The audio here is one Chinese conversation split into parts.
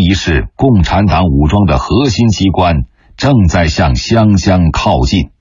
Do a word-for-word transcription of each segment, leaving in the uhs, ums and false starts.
疑是共产党武装的核心机关正在向湘江靠近。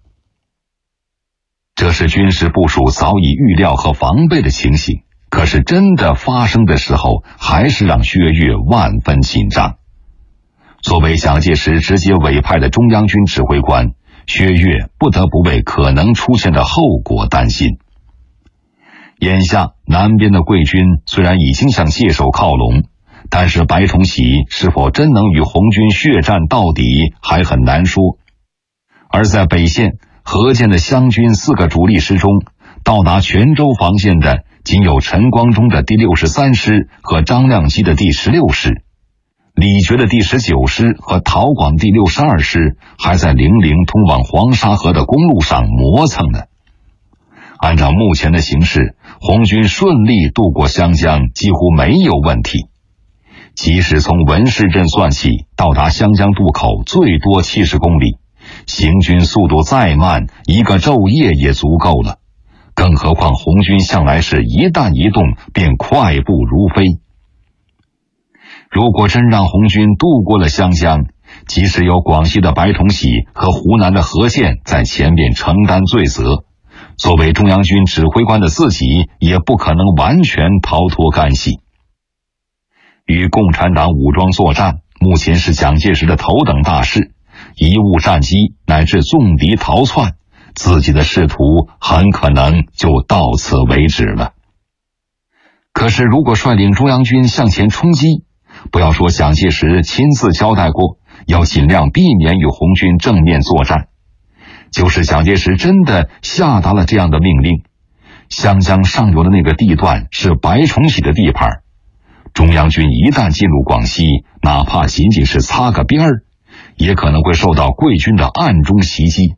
这是军事部署早已预料和防备的情形，可是真的发生的时候，还是让薛岳万分紧张。作为蒋介石直接委派的中央军指挥官，薛岳不得不为可能出现的后果担心。眼下南边的桂军虽然已经向界首靠拢，但是白崇禧是否真能与红军血战到底还很难说。而在北线，何键的湘军四个主力师中，到达泉州防线的仅有陈光忠的第六十三师和张亮基的第十六师，李傕的第十九师和陶广第六十二师还在零陵通往黄沙河的公路上磨蹭呢。按照目前的形势，红军顺利渡过湘江几乎没有问题。即使从文市镇算起，到达湘江渡口最多七十公里，行军速度再慢，一个昼夜也足够了。更何况红军向来是一旦一动便快步如飞。如果真让红军渡过了湘江，即使有广西的白崇禧和湖南的何键在前面承担罪责，作为中央军指挥官的自己也不可能完全逃脱干系。与共产党武装作战，目前是蒋介石的头等大事，贻误战机乃至纵敌逃窜，自己的仕途很可能就到此为止了。可是如果率领中央军向前冲击，不要说蒋介石亲自交代过要尽量避免与红军正面作战，就是蒋介石真的下达了这样的命令，湘江上游的那个地段是白崇禧的地盘，中央军一旦进入广西，哪怕仅仅是擦个边儿，也可能会受到桂军的暗中袭击。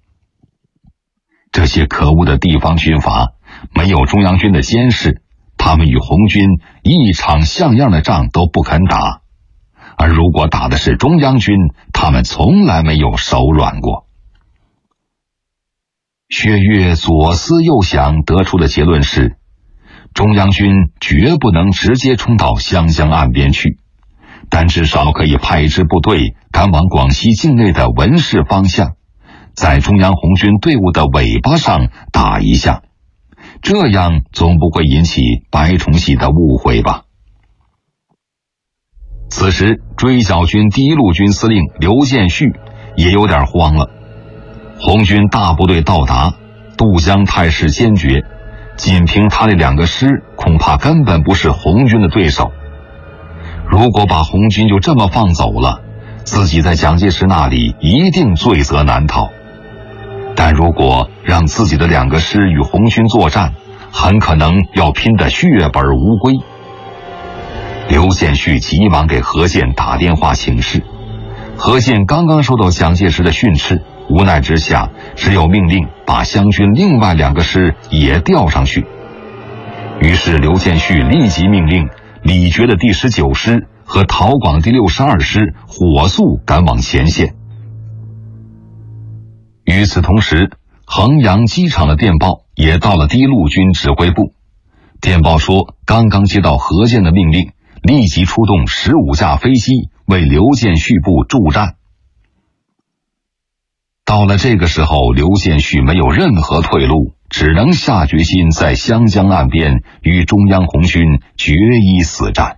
这些可恶的地方军阀没有中央军的监视，他们与红军一场像样的仗都不肯打，而如果打的是中央军，他们从来没有手软过。薛岳左思右想，得出的结论是，中央军绝不能直接冲到湘江岸边去，但至少可以派一支部队赶往广西境内的文市方向，在中央红军队伍的尾巴上打一下，这样总不会引起白崇禧的误会吧。此时追剿军第一路军司令刘建绪也有点慌了。红军大部队到达，渡江态势坚决，仅凭他那两个师恐怕根本不是红军的对手。如果把红军就这么放走了，自己在蒋介石那里一定罪责难逃。但如果让自己的两个师与红军作战，很可能要拼得血本无归。刘建绪急忙给何键打电话请示，何键刚刚收到蒋介石的训斥，无奈之下只有命令把湘军另外两个师也调上去。于是刘建绪立即命令李傕的第十九师和陶广的第六十二师火速赶往前线。与此同时，衡阳机场的电报也到了第一路军指挥部。电报说，刚刚接到何键的命令，立即出动十五架飞机为刘建绪部助战。到了这个时候，刘建绪没有任何退路，只能下决心在湘江岸边与中央红军决一死战。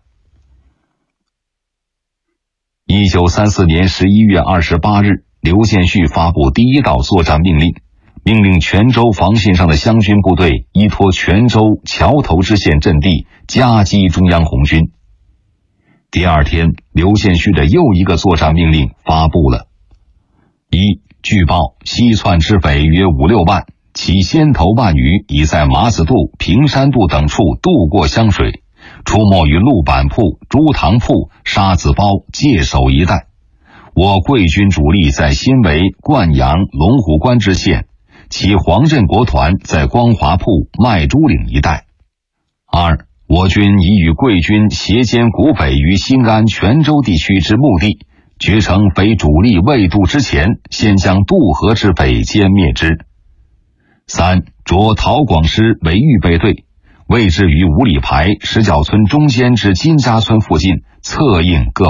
一九三四年十一月二十八日，刘建绪发布第一道作战命令，命令泉州防线上的湘军部队依托泉州桥头支线阵地夹击中央红军。第二天，刘建绪的又一个作战命令发布了。一、据报西窜之匪约五六万，其先头万余已在马子渡、平山渡等处渡过湘水，出没于鹿板铺、猪塘铺、沙子包、界首一带。我桂军主力在新围、灌阳、龙虎关之线，其黄镇国团在光华铺、麦珠岭一带。二、我军已与桂军协歼古匪于新安、泉州地区之目的，决成匪主力未渡之前，先将渡河之匪歼灭之。三、着陶广师为预备队，位置于五里牌石角村中间之金家村附近，策应各